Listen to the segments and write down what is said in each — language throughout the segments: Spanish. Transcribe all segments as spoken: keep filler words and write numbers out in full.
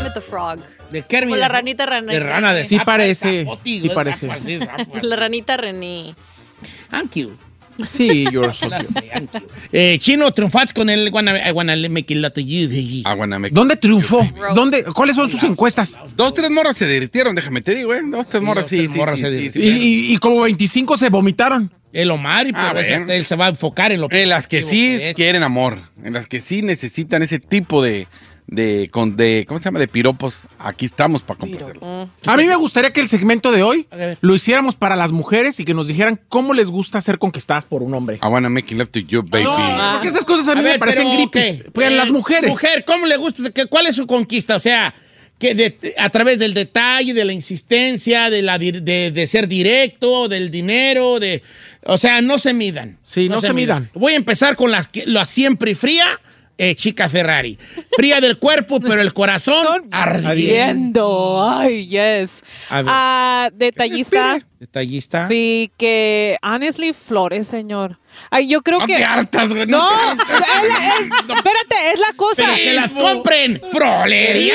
with the Frog. ¿De qué? Como la ranita René. De rana de Sí zapa, parece, zapotis, sí ¿no? parece. Zapas, sí, zapas. La ranita René. Thank you. Sí, you're so La cute. sé, thank you. Eh, Chino, triunfaste con el I wanna, I wanna make it love to you, baby. Ah, bueno, me- ¿Dónde triunfó? ¿Dónde? ¿Cuáles son sus encuestas? Dos, tres morras se derritieron, déjame te digo, ¿eh? Dos, tres morras, dos, sí, tres sí, morras sí, se sí, derritieron. sí, Y, y- y como veinticinco se vomitaron. El Omar, y Ah, pues bueno. él se va a enfocar en lo En las que sí es. quieren amor, en las que sí necesitan ese tipo de, de, con- de ¿cómo se llama? De piropos. Aquí estamos para complacerlo. A mí me gustaría que el segmento de hoy A ver. lo hiciéramos para las mujeres y que nos dijeran cómo les gusta ser conquistadas por un hombre. I wanna make love to you, baby. No, porque estas cosas a mí A me ver, parecen pero, gripes. ¿qué? Pues Eh, las mujeres. Mujer, ¿cómo le gusta? ¿Qué- ¿Cuál es su conquista? O sea, que de- a través del detalle, de la insistencia, de, la, di- de, de ser directo, del dinero, de... O sea, no se midan. Sí, no se midan. Voy a empezar con las que- la siempre fría, eh, chica Ferrari. Fría del cuerpo, pero el corazón ardiente. Ardiendo. Ay, yes. A ver. Ah, detallista. Detallista. Sí, que honestly, flores, señor. Ay, yo creo No que. te hartas, güey. No, te es- hartas. es- espérate, es la cosa. Que las compren. Frolería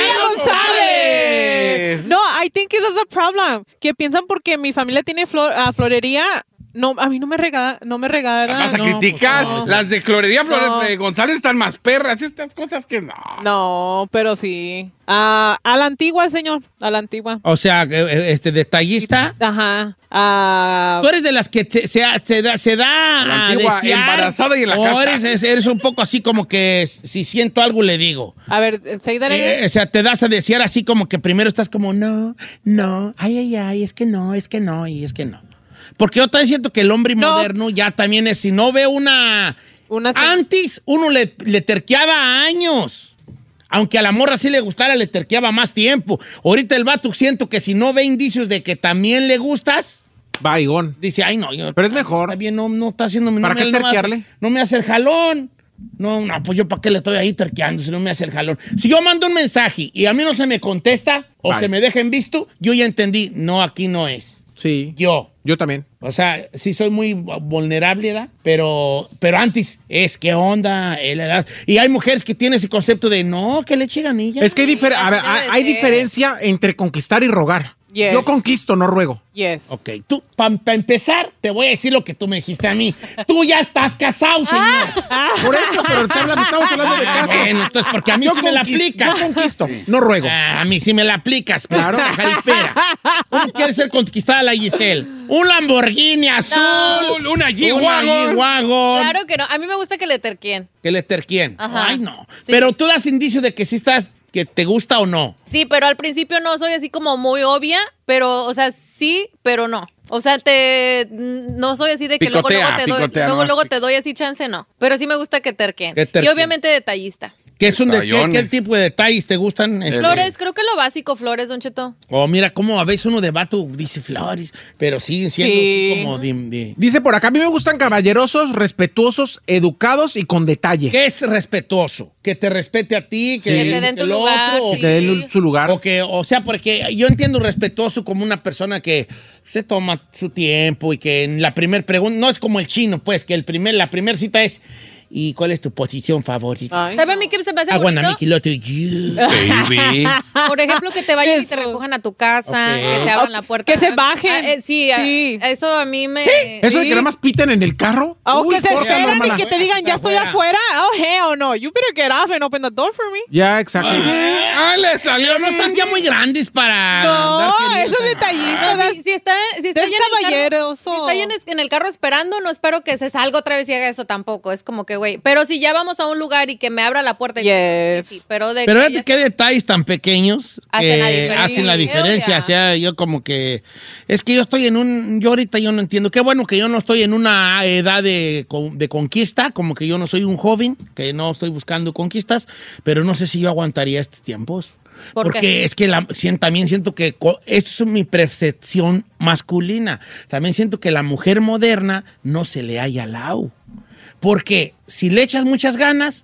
González. No, I think this is a problem. Que piensan porque mi familia tiene flor, ah, florería. No, a mí no me regala, no me regalan. Vas a no, criticar. pues no. Las de Florería Flores No. de González están más perras. Estas cosas que no. No, pero sí. Ah, a la antigua, señor. A la antigua. O sea, eh, este detallista. Ajá. Ah, Tú eres de las que se, se, se da, se da La a antigua, desear, embarazada y en la o casa. Eres, eres un poco así como que si siento algo le digo. a ver, say that again. Eh, o sea, te das a desear así como que primero estás como no, no, ay, ay, ay, es que no, es que no, y es que no. Porque yo también siento que el hombre No. moderno ya también es, si no ve una... Una se- Antes uno le, le terqueaba años. Aunque a la morra sí le gustara, le terqueaba más tiempo. Ahorita el vato siento que si no ve indicios de que también le gustas, Baigón. dice, ay, no. Yo, Pero es mejor. Está bien, no, no está haciendo... no ¿Para me- qué no me hace- terquearle? No me hace el jalón. No, no, pues yo para qué le estoy ahí terqueando si no me hace el jalón. Si yo mando un mensaje y a mí no se me contesta o Bye. se me deja en visto, yo ya entendí, no, aquí no es. Sí. Yo. Yo también. O sea, sí soy muy vulnerable, ¿verdad? Pero, pero antes, es que onda, eh, la edad. Y hay mujeres que tienen ese concepto de, no, que le eche ganilla. Es que hay, difer- así a ver, debe hay- hay ser. diferencia entre conquistar y rogar. Yes. Yo conquisto, no ruego. Yes. Ok, tú, para empezar, te voy a decir lo que tú me dijiste a mí. Tú ya estás casado, señor. Por eso, pero te hablan- estamos hablando de Ah, casos. bueno, entonces, porque a mí Yo sí me la conquis- aplicas. Yo conquisto, no ruego. Ah, a mí sí me la aplicas. Claro. Claro. Jaripera. ¿Cómo quiere ser conquistada la Giselle? Un Lamborghini azul. Una Una G-Wagon. G-Wagon. Claro que no. A mí me gusta que le terquien. Que le terquien. Ajá. Ay, no. Sí. Pero tú das indicio de que sí estás, que te gusta o no. Sí, pero al principio no soy así como muy obvia, pero, o sea, sí, pero no. O sea, te no soy así de que luego, Picotea, luego te doy, picotea, luego, ¿no? luego te doy así chance, no. Pero sí me gusta que terquen. Que terquen. Y obviamente detallista. ¿Qué, es un de, ¿qué, Detallones. qué tipo de detalles te gustan? El- Flores, creo que lo básico, flores, Don Cheto. O mira, cómo a veces uno de vato dice flores, pero siguen siendo Sí. así como de, de- Dice por acá, a mí me gustan caballerosos, respetuosos, educados y con detalle. ¿Qué es respetuoso? Que te respete a ti, que, Que te den tu el lugar, otro, o sí. Que dé su lugar. O que, o sea, porque yo entiendo respetuoso como una persona que se toma su tiempo y que en la primer pregunta, no es como el chino, pues, que el primer, la primera cita es, ¿y cuál es tu posición favorita? Ay, ¿Sabe a mí qué se me hace I wanna bonito? make love to you. Baby. Por ejemplo, que te vayan y te Eso. recojan a tu casa, Ok. que te abran la puerta. Que se bajen. Ah, eh, sí, a- Sí. eso a mí me... Eso de Sí. que nada más piten en el carro. O Uy, que se córtalo, esperan hermana. y que te digan, ya estoy Afuera. afuera. Oh, hell no. You better get off and open the door for me. Ya, exacto. Ah, le salió. Pero no están ya muy grandes para No, andar queriendo. esos detallitos. No, si, si está, si está Des ya en el carro, caballeros, si está ya en, en el carro esperando, no espero que se salga otra vez y haga eso tampoco. Es como que, güey. Pero si ya vamos a un lugar y que me abra la puerta. y- Yes. sí, sí, pero de Pero que fíjate ya- qué detalles tan pequeños Hacen que la diferencia. hacen la diferencia. Hell O sea, yo como que... Es que yo estoy en un... Yo ahorita yo no entiendo. Qué bueno que yo no estoy en una edad de, con- de conquista, como que yo no soy un joven, que no estoy buscando conquistas, pero no sé si yo aguantaría estos tiempos. ¿Por Porque qué? es que la, sien- también siento que... co- Esto es mi percepción masculina. También siento que la mujer moderna no se le haya lado. Porque si le echas muchas ganas, la,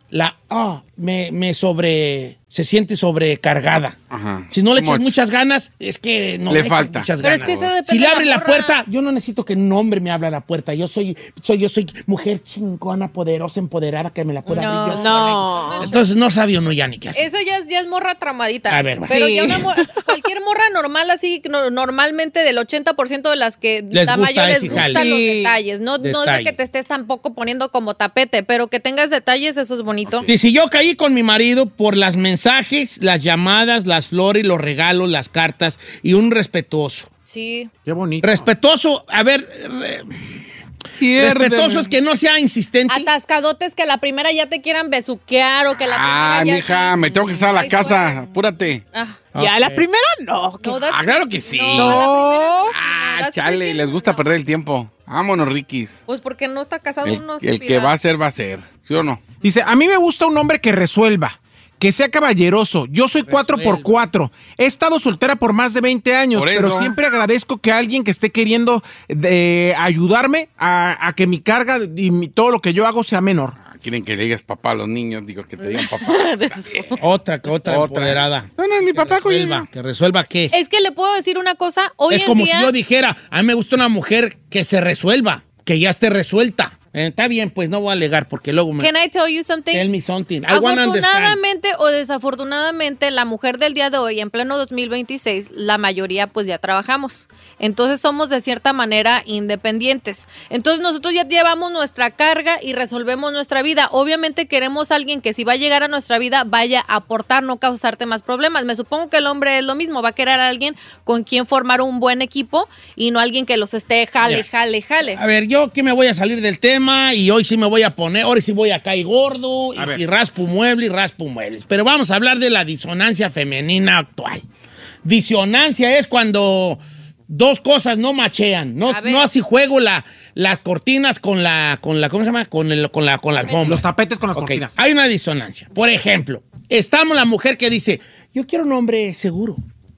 ah, me, me sobre... se siente sobrecargada. Ajá. Si no le echas Much. muchas ganas, es que no Le echas falta. muchas Pero ganas. es que eso depende si le de abre la la morra. puerta, yo no necesito que un hombre me abra la puerta. Yo soy, soy, yo soy mujer chingona, poderosa, empoderada, que me la pueda No. abrir yo No. sola. Entonces no sabía uno ya ni qué hacer. Esa ya es, ya es morra tramadita. A ver, va. Pero Sí. ya una morra, cualquier morra normal, así, no- normalmente del ochenta por ciento de las que Les la gusta mayor les ese gustan jale. los Sí. detalles. No, no es de Detalle. que te estés tampoco poniendo como tapete, pero que tengas detalles, eso es bonito. Y si yo caí con mi marido por las mensajes, las llamadas, las flores, los regalos, las cartas y un respetuoso. Sí. Qué bonito. Respetuoso, a ver, re- respetuoso es que no sea insistente. Atascadotes que a la primera ya te quieran besuquear o que la primera Ah, ya mija, sí. me tengo que estar a la Ay, casa. suerte. Apúrate. Ah, Ya, la Ok. primera no. no, that's- Ah, claro que sí. No, a la primera no, Ah, that's chale, freaking- les gusta no. perder el tiempo. Vámonos, Riquis. Pues porque no está casado El, uno. el que va a ser, va a ser. ¿Sí o no? Dice, a mí me gusta un hombre que resuelva, que sea caballeroso. Yo soy cuatro por cuatro. He estado soltera por más de veinte años, Por eso. pero siempre agradezco que alguien que esté queriendo eh, ayudarme a, a que mi carga y mi- todo lo que yo hago sea menor. Ah, quieren que le digas papá a los niños. Digo, que te digan papá. Otra, que otra, Otra. empoderada. No, no es mi Que papá, resuelva, coño. que resuelva qué. Es que le puedo decir una cosa. Hoy Es en como día, si yo dijera, a mí me gusta una mujer que se resuelva, que ya esté resuelta. Eh, está bien, pues no voy a alegar porque luego me... Can I tell you something? Tell me something. I wanna understand. Afortunadamente o desafortunadamente, la mujer del día de hoy, en pleno dos mil veintiséis, la mayoría pues ya trabajamos. Entonces somos de cierta manera independientes. Entonces nosotros ya llevamos nuestra carga y resolvemos nuestra vida. Obviamente queremos a alguien que si va a llegar a nuestra vida vaya a aportar, no causarte más problemas. Me supongo que el hombre es lo mismo, va a querer a alguien con quien formar un buen equipo y no alguien que los esté jale, Mira. jale, jale. A ver, yo que me voy a salir del tema y hoy sí me voy a poner, ahora sí voy a caer gordo A y ver. si raspo mueble y raspo muebles. Pero vamos a hablar de la disonancia femenina actual. Disonancia es cuando dos cosas no machean, no, A ver. no así juego la, las cortinas con la, con la, ¿cómo se llama? Con, el, con la, con la alfombra. Los tapetes con las Ok, cortinas. hay una disonancia. Por ejemplo, estamos la mujer que dice, yo quiero un hombre seguro.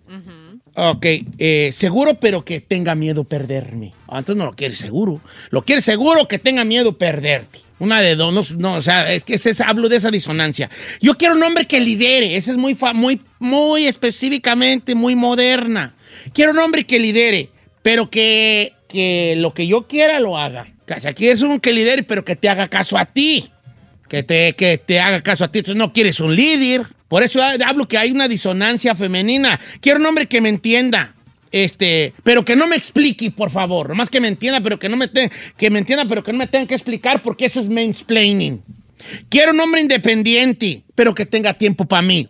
Ok, eh, seguro pero que tenga miedo perderme. Ah, entonces no lo quieres seguro. Lo quieres seguro que tenga miedo perderte. Una de dos, no, no, o sea, es que es esa- hablo de esa disonancia. Yo quiero un hombre que lidere, esa es muy, fa- muy, muy específicamente, muy moderna. Quiero un hombre que lidere, pero que, que lo que yo quiera lo haga. O sea, quieres un que lidere, pero que te haga caso a ti. Que te, que te haga caso a ti. Entonces no quieres un líder. Por eso hablo que hay una disonancia femenina. Quiero un hombre que me entienda. Este, pero que no me explique, por favor. Nomás que me entienda, pero que no me te- que me entienda, pero que no me tenga que explicar porque eso es mansplaining. Quiero un hombre independiente, pero que tenga tiempo para mí.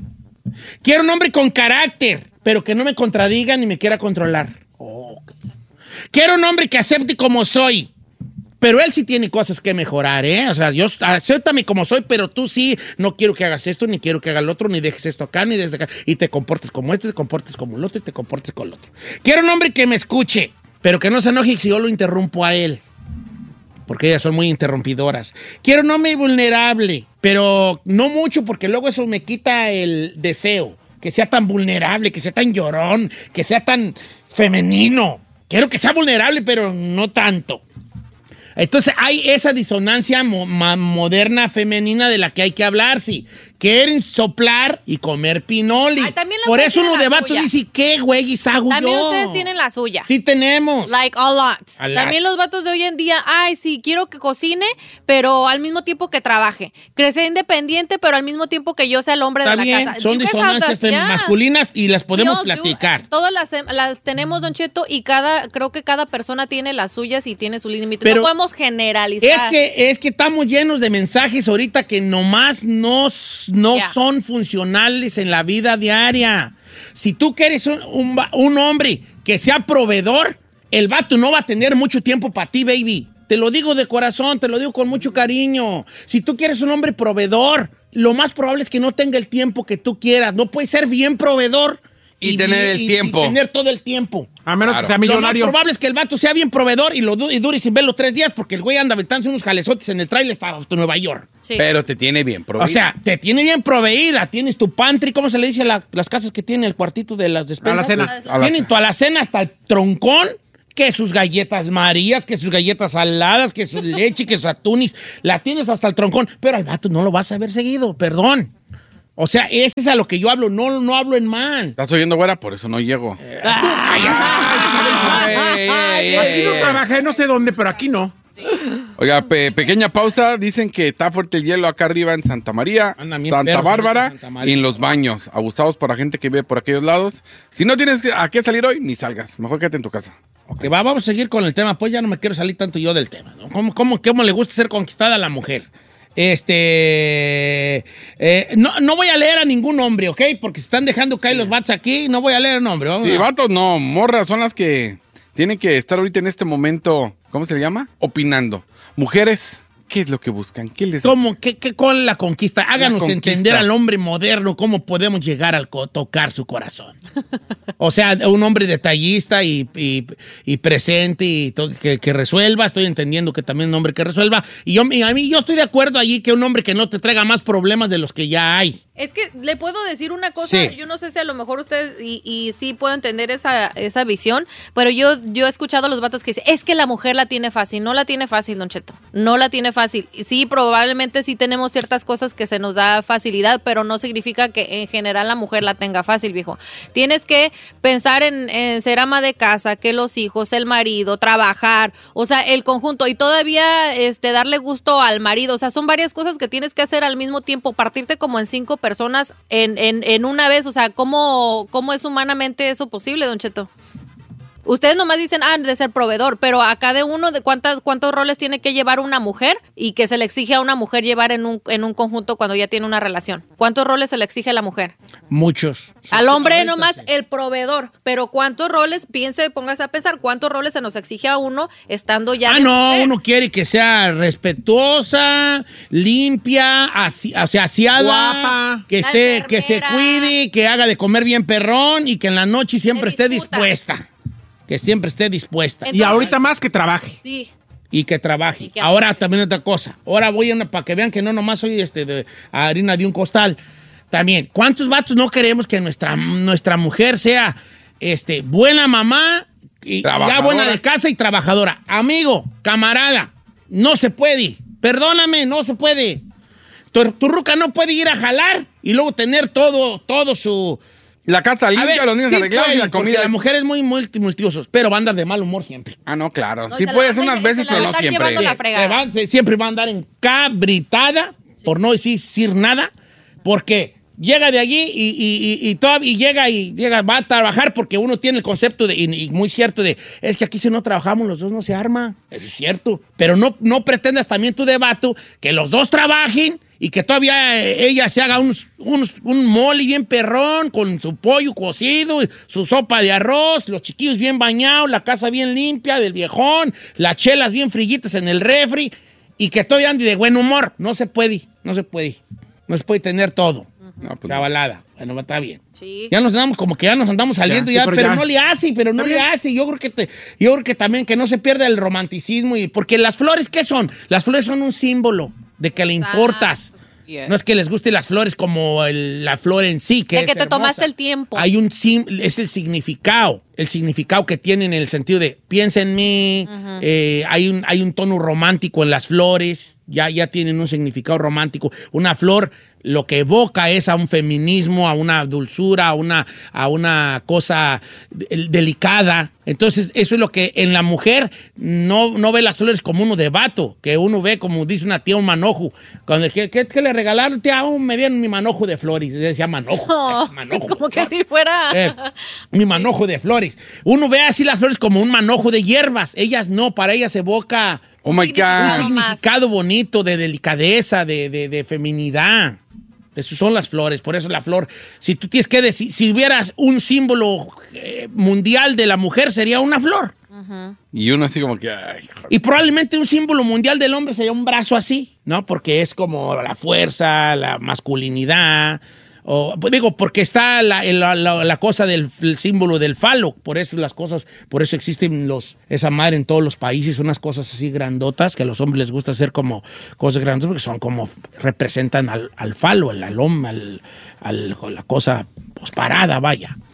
Quiero un hombre con carácter, pero que no me contradiga ni me quiera controlar. Ok. Quiero un hombre que acepte como soy. Pero él sí tiene cosas que mejorar, ¿eh? O sea, yo acéptame como soy, pero tú sí, no quiero que hagas esto, ni quiero que hagas lo otro, ni dejes esto acá, ni desde acá. Y te comportes como esto, y te comportes como el otro, y te comportes con el otro. Quiero un hombre que me escuche, pero que no se enoje si yo lo interrumpo a él. Porque ellas son muy interrumpidoras. Quiero un hombre vulnerable, pero no mucho, porque luego eso me quita el deseo. Que sea tan vulnerable, que sea tan llorón, que sea tan femenino. Quiero que sea vulnerable, pero no tanto. Entonces hay esa disonancia mo- ma- moderna femenina de la que hay que hablar, sí. Quieren soplar y comer pinoli. Ay, también la Por mujer eso uno tiene de la vato suya. dice, ¿qué güey hago También yo? ustedes tienen la suya. Sí tenemos. Like a lot. A lot. También los vatos de hoy en día, ay, sí, quiero que cocine, pero al mismo tiempo que trabaje. Que sea independiente, pero al mismo tiempo que yo sea el hombre Está de la bien, casa. son You guys have disonancias that, fem- yeah. masculinas y las podemos We all do. platicar. Todas las, las tenemos, Don Cheto, y cada, creo que cada persona tiene las suyas y tiene su límite. Pero No podemos generalizar. Es que, es que estamos llenos de mensajes ahorita que nomás no, no Ya. son funcionales en la vida diaria. Si tú quieres un, un va- un hombre que sea proveedor, el vato no va a tener mucho tiempo para ti, baby. Te lo digo de corazón, te lo digo con mucho cariño. Si tú quieres un hombre proveedor, lo más probable es que no tenga el tiempo que tú quieras. No puede ser bien proveedor Y tener el y- tiempo. y tener todo el tiempo. A menos Claro. que sea Lo más millonario. probable es que el vato sea bien proveedor y lo du- y dure sin verlo tres días porque el güey anda aventándose unos jalezotes en el trailer hasta Nueva York. Sí. Pero te tiene bien proveído. O sea, te tiene bien proveída. Tienes tu pantry, ¿cómo se le dice a la- las casas que tienen el cuartito de las despensas? A la cena. A la Tienen cena. tu alacena hasta el troncón. que sus galletas Marías, que sus galletas saladas, que su leche, que su atunis, la tienes hasta el troncón, pero al vato no lo vas a ver seguido, perdón. O sea, ese es a lo que yo hablo, no, no hablo en mal. ¿Estás oyendo, güera? Por eso no llego. Eh, tú, cállate. Aquí no trabajé, no sé dónde, pero aquí no. Oiga, pe- pequeña pausa. Dicen que está fuerte el hielo acá arriba en Santa María, Anda bien Santa perros, Bárbara Santa María. y en los baños. Abusados por la gente que vive por aquellos lados. Si no tienes que- a qué salir hoy, ni salgas. Mejor quédate en tu casa. Ok, va, vamos a seguir con el tema, pues ya no me quiero salir tanto yo del tema, ¿no? ¿Cómo, cómo, cómo le gusta ser conquistada a la mujer? Este, eh, no, no voy a leer a ningún hombre, ¿ok? Porque se están dejando caer los vatos aquí, no voy a leer a un hombre. Vamos Sí, a- vatos no, morras son las que tienen que estar ahorita en este momento, ¿cómo se le llama? Opinando. Mujeres, ¿qué es lo que buscan? ¿Qué les ¿Cómo? ¿Qué, qué con la conquista? Háganos conquista. entender al hombre moderno cómo podemos llegar a tocar su corazón. O sea, un hombre detallista y, y, y presente y to- que, que resuelva. Estoy entendiendo que también un hombre que resuelva. Y, yo, y a mí yo estoy de acuerdo allí que un hombre que no te traiga más problemas de los que ya hay. Es que le puedo decir una cosa, Sí. yo no sé si a lo mejor ustedes y, y sí puedo entender esa, esa visión, pero yo, yo he escuchado a los vatos que dicen, es que la mujer la tiene fácil, no la tiene fácil, Don Cheto, no la tiene fácil. Y sí, probablemente sí tenemos ciertas cosas que se nos da facilidad, pero no significa que en general la mujer la tenga fácil, viejo. Tienes que pensar en, en ser ama de casa, que los hijos, el marido, trabajar, o sea, el conjunto, y todavía este, darle gusto al marido, o sea, son varias cosas que tienes que hacer al mismo tiempo, partirte como en cinco personas en, en, en una vez, o sea, ¿cómo, ¿cómo es humanamente eso posible, Don Cheto? Ustedes nomás dicen, ah, de ser proveedor, pero a cada uno de cuántas, cuántos roles tiene que llevar una mujer y que se le exige a una mujer llevar en un, en un conjunto cuando ya tiene una relación. ¿Cuántos roles se le exige a la mujer? Muchos. Al hombre Ahorita nomás sí. el proveedor, pero ¿cuántos roles, piense, póngase a pensar, cuántos roles se nos exige a uno estando ya Ah, de no, mujer? uno quiere que sea respetuosa, limpia, asi- o sea, aseada, Guapa. que La esté, que se enfermera. cuide, que haga de comer bien perrón y que en la noche siempre Que esté disfruta. dispuesta. Que siempre esté dispuesta. Y Entonces- ahorita más que trabaje. Sí. Y que trabaje. Y que Ahora aporte. también otra cosa. Ahora voy a una para que vean que no nomás soy este de harina de un costal. También, ¿cuántos vatos no queremos que nuestra, nuestra mujer sea este, buena mamá y ya Trabajadora. buena de casa y trabajadora? Amigo, camarada, no se puede. Perdóname, no se puede. Tu, tu ruca no puede ir a jalar y luego tener todo, todo su... La casa A limpia, ver, los niños sí arreglados puede, y la porque comida. la mujer es muy multi- multiusos, pero va a andar de mal humor siempre. Ah, no, claro. No, sí se la puedes va a- unas se veces, la va pero a no estar siempre. llevando la fregada. Le van- se- siempre va a andar encabritada, por no decir, decir nada, porque llega de allí y, y, y, y, toda- y llega y llega, va a trabajar porque uno tiene el concepto de, y, y muy cierto de, es que aquí si no trabajamos los dos no se arma. Eso es cierto. Pero no, no pretendas también tu debato que los dos trabajen y que todavía eh, ella se haga un, un, un mole bien perrón con su pollo cocido, su sopa de arroz, los chiquillos bien bañados, la casa bien limpia del viejón, las chelas bien frillitas en el refri y que todavía ande de buen humor. No se puede, no se puede. No se puede tener todo. No, pues no. Chavalada. Bueno, está bien. Sí. Ya nos andamos, como que ya nos andamos saliendo Ya, sí, ya, pero pero, ya. no le hace, pero no le hace. Yo creo que te- yo creo que también que no se pierda el romanticismo y porque las flores, ¿qué son? Las flores son un símbolo de que le importas. Yeah. No es que les guste las flores como el- la flor en sí, que De es que te hermosa. tomaste el tiempo. Hay un sim- es el significado, el significado que tienen en el sentido de piensa en mí, eh, hay, un, hay un tono romántico en las flores, ya, ya tienen un significado romántico. Una flor lo que evoca es a un feminismo, a una dulzura, a una, a una cosa de- delicada. Entonces, eso es lo que en la mujer no, no ve las flores como uno de vato, que uno ve como dice una tía, un manojo. Cuando ¿qué, qué, qué le regalaron? Tía, oh, me dieron mi manojo de flores. Y decía manojo. No, eh, manojo como de que flores. si fuera... Eh, mi manojo de flores. Uno ve así las flores como un manojo de hierbas. Ellas no, para ellas evoca Oh my un Significado. God. significado bonito de delicadeza, de, de, de feminidad. Esas son las flores, por eso la flor. Si tú tienes que decir, si hubieras un símbolo eh, mundial de la mujer, sería una flor. Y uno así como que, ay, joder. Y probablemente un símbolo mundial del hombre sería un brazo así, ¿no? Porque es como la fuerza, la masculinidad. O, pues digo, porque está la, la- la- la cosa del el símbolo del falo. Por eso las cosas, por eso existen los, esa madre en todos los países, unas cosas así grandotas que a los hombres les gusta hacer como cosas grandes porque son como, representan al, al falo, al, al hombre, al, al- la cosa pues, parada, vaya.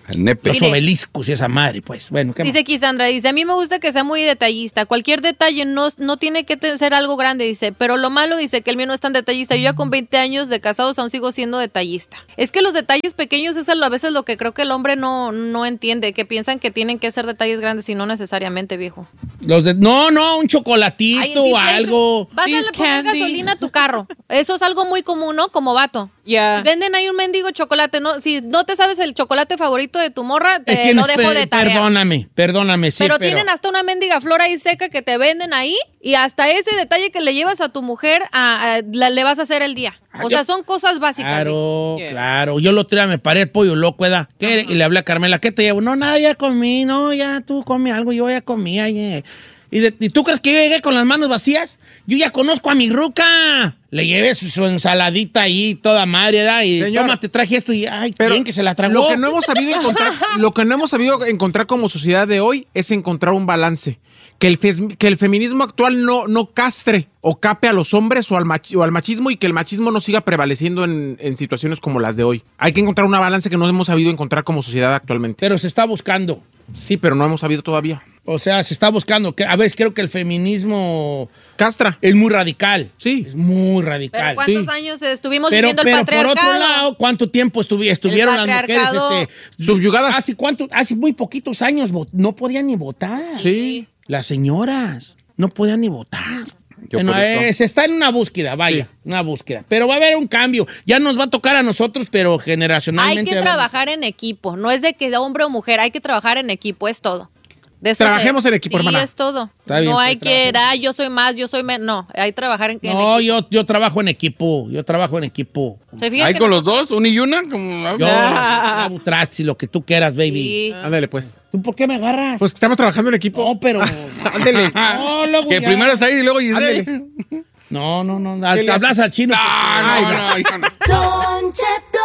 El nepe. Los Mire. obeliscos y esa madre, pues. Bueno, ¿qué Dice más? aquí Sandra, dice, a mí me gusta que sea muy detallista. Cualquier detalle no, no tiene que te- ser algo grande, dice. Pero lo malo, dice, que el mío no es tan detallista. Yo ya con veinte años de casados aún sigo siendo detallista. Es que los detalles pequeños es a veces lo que creo que el hombre no, no entiende. Que piensan que tienen que ser detalles grandes y no necesariamente, viejo. Los de- no, no, un chocolatito Ay, o sí, algo. Vas These a poner candy. gasolina a tu carro. Eso es algo muy común, ¿no? Como vato. Ya. Y venden ahí un mendigo chocolate, ¿no? Si no te sabes el chocolate favorito de tu morra, te Es que lo no es- dejo de tarea. Perdóname, perdóname, sí, pero, pero, tienen hasta una mendiga flor ahí seca que te venden ahí y hasta ese detalle que le llevas a tu mujer a- a- la- le vas a hacer el día. Ah, O yo- sea, son cosas básicas. Claro, Yeah. claro. Yo el otro día me paré el pollo loco, ¿verdad? ¿Qué? Y le hablé a Carmela, ¿qué te llevo? No, nada, ya comí, no, ya tú come algo, yo ya comí. Ayer. ¿Y, de- ¿Y tú crees que yo llegué con las manos vacías? Yo ya conozco a mi ruca. Le llevé su, su ensaladita ahí, toda madre, ¿verdad? Y Señor, toma, te traje esto y, ay, Pero bien que se la tragó. Lo que no hemos sabido encontrar, lo que no hemos sabido encontrar como sociedad de hoy es encontrar un balance. Que el, fes- que el feminismo actual no, no castre o cape a los hombres o al, machi- o al machismo y que el machismo no siga prevaleciendo en, en situaciones como las de hoy. Hay que encontrar una balance que no hemos sabido encontrar como sociedad actualmente. Pero se está buscando. Sí, pero no hemos sabido todavía. O sea, se está buscando. Que, a veces creo que el feminismo Castra. es muy radical. Sí. Es muy Pero radical. ¿cuántos sí. años estuvimos Pero, viviendo el pero por patriarcado? otro lado, ¿cuánto tiempo estuvi- estuvieron las mujeres patriarcado. este, Subyugadas. Hace, cuánto, hace muy poquitos años vo- no podían ni votar. Sí. Las señoras no podían ni votar. Yo Bueno, por eso. eh, se está en una búsqueda, vaya, Sí. una búsqueda. Pero va a haber un cambio. Ya nos va a tocar a nosotros, pero Hay generacionalmente. que va a haber- trabajar en equipo. No es de que hombre o mujer, hay que trabajar en equipo, es todo. De eso Trabajemos se- en equipo, sí, hermana. es todo. Está bien, no pues, hay que, trabajemos. ah, yo soy más, yo soy menos. No, hay que trabajar en, en No, equipo. yo, yo trabajo en equipo. Yo trabajo en equipo. ¿Se fijan Ahí que con los nosotros- dos, una y una, como Yo, hago trats y lo que tú quieras, baby. Sí. Ándale, pues. ¿Tú por qué me agarras? Pues que estamos trabajando en equipo. no, pero. Ándele. No, luego que ya. primero es ahí y luego Giselle. Ándele. No, no, no. Al, ¿Qué le hablas hace? al chino. No, no, no, hija, no. Don Cheto.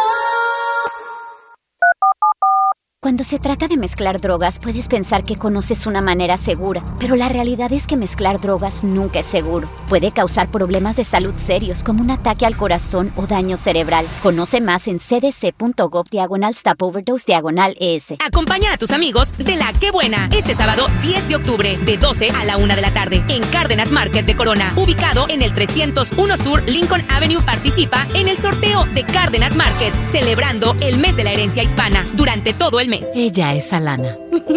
Cuando se trata de mezclar drogas, puedes pensar que conoces una manera segura, pero la realidad es que mezclar drogas nunca es seguro. Puede causar problemas de salud serios como un ataque al corazón o daño cerebral. Conoce más en cdc.gov diagonal stop overdose diagonal es. Acompaña a tus amigos de La Qué Buena este sábado diez de octubre de doce a la una de la tarde en Cárdenas Market de Corona, ubicado en el trescientos uno Sur Lincoln Avenue. Participa en el sorteo de Cárdenas Markets, celebrando el mes de la herencia hispana durante todo el mes. Ella es Alana.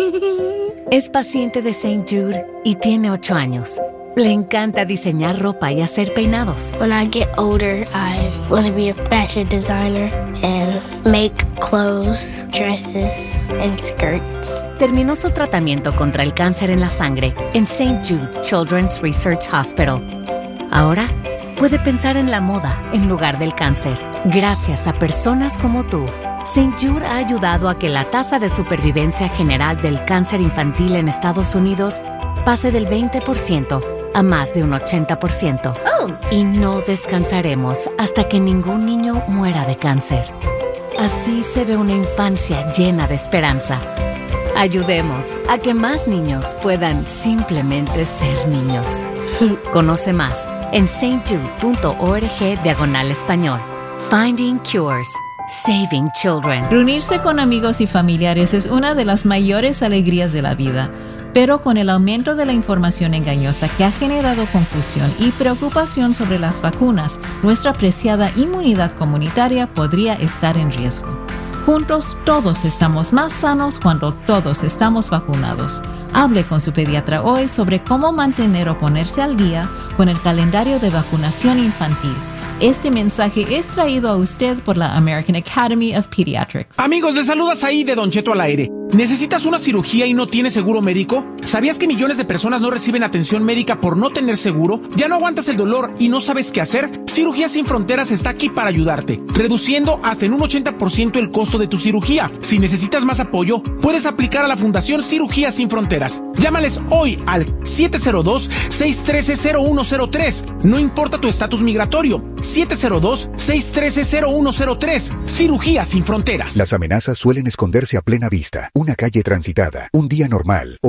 Es paciente de Saint Jude y tiene ocho años. Le encanta diseñar ropa y hacer peinados. When I get older, I want to be a fashion designer and make clothes, dresses, and skirts. Terminó su tratamiento contra el cáncer en la sangre en Saint Jude Children's Research Hospital. Ahora puede pensar en la moda en lugar del cáncer. Gracias a personas como tú, Saint Jude ha ayudado a que la tasa de supervivencia general del cáncer infantil en Estados Unidos pase del veinte por ciento a más de un ochenta por ciento. Oh. Y no descansaremos hasta que ningún niño muera de cáncer. Así se ve una infancia llena de esperanza. Ayudemos a que más niños puedan simplemente ser niños. Conoce más en stjude.org diagonal español. Finding Cures. Saving Children. Reunirse con amigos y familiares es una de las mayores alegrías de la vida, pero con el aumento de la información engañosa que ha generado confusión y preocupación sobre las vacunas, nuestra preciada inmunidad comunitaria podría estar en riesgo. Juntos todos estamos más sanos cuando todos estamos vacunados. Hable con su pediatra hoy sobre cómo mantener o ponerse al día con el calendario de vacunación infantil. Este mensaje es traído a usted por la American Academy of Pediatrics. Amigos, les saludas ahí de Don Cheto al aire. ¿Necesitas una cirugía y no tienes seguro médico? ¿Sabías que millones de personas no reciben atención médica por no tener seguro? ¿Ya no aguantas el dolor y no sabes qué hacer? Cirugías Sin Fronteras está aquí para ayudarte, reduciendo hasta en un ochenta por ciento el costo de tu cirugía. Si necesitas más apoyo, puedes aplicar a la Fundación Cirugías Sin Fronteras. Llámales hoy al siete cero dos, seis uno tres, cero uno cero tres. No importa tu estatus migratorio. siete cero dos, seis uno tres, cero uno cero tres. Cirugías Sin Fronteras. Las amenazas suelen esconderse a plena vista. Una calle transitada, un día normal o entre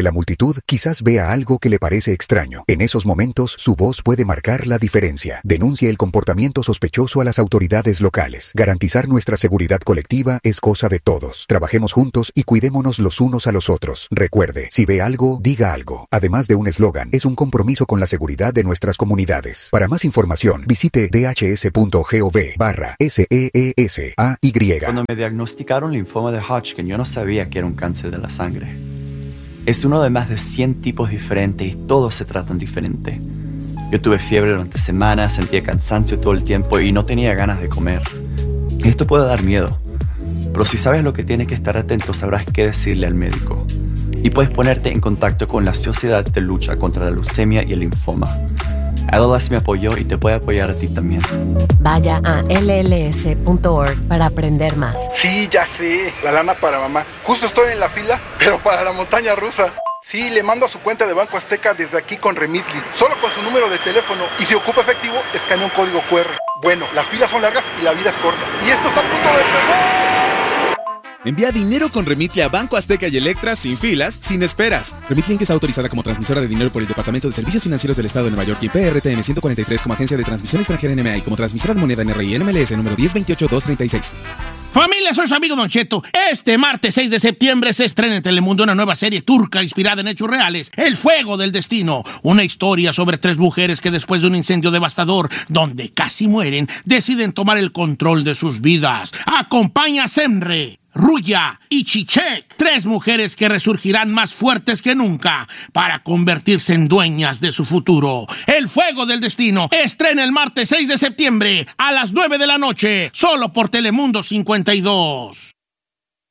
Entre la multitud, quizás vea algo que le parece extraño. En esos momentos, su voz puede marcar la diferencia. Denuncie el comportamiento sospechoso a las autoridades locales. Garantizar nuestra seguridad colectiva es cosa de todos. Trabajemos juntos y cuidémonos los unos a los otros. Recuerde, si ve algo, diga algo. Además de un eslogan, es un compromiso con la seguridad de nuestras comunidades. Para más información, visite dhs.gov barra S E E S A Y. Cuando me diagnosticaron linfoma de Hodgkin, yo no sabía que era un cáncer de la sangre. Es uno de más de cien tipos diferentes y todos se tratan diferente. Yo tuve fiebre durante semanas, sentía cansancio todo el tiempo y no tenía ganas de comer. Esto puede dar miedo, pero si sabes lo que tienes que estar atento, sabrás qué decirle al médico. Y puedes ponerte en contacto con la Sociedad de Lucha contra la Leucemia y el Linfoma. L L S me apoyó y te puede apoyar a ti también. Vaya a L L S punto org para aprender más. Sí, ya sé, la lana para mamá. Justo estoy en la fila, pero para la montaña rusa. Sí, le mando a su cuenta de Banco Azteca desde aquí con Remitly, solo con su número de teléfono. Y si ocupa efectivo, escanea un código cu erre. Bueno, las filas son largas y la vida es corta. Y esto está a punto de empezar. Envía dinero con Remitly a Banco Azteca y Electra sin filas, sin esperas. Remitly Inc está autorizada como transmisora de dinero por el Departamento de Servicios Financieros del Estado de Nueva York y P R T M ciento cuarenta y tres como agencia de transmisión extranjera N M A y como transmisora de moneda N R I N M L S número diez veintiocho dos treinta y seis. Familia, soy su amigo Don Cheto. Este martes seis de septiembre se estrena en Telemundo una nueva serie turca inspirada en hechos reales, El Fuego del Destino. Una historia sobre tres mujeres que después de un incendio devastador, donde casi mueren, deciden tomar el control de sus vidas. Acompaña a Semre, Ruya y Chichek, tres mujeres que resurgirán más fuertes que nunca para convertirse en dueñas de su futuro. El Fuego del Destino estrena el martes seis de septiembre a las nueve de la noche, solo por Telemundo cincuenta y dos.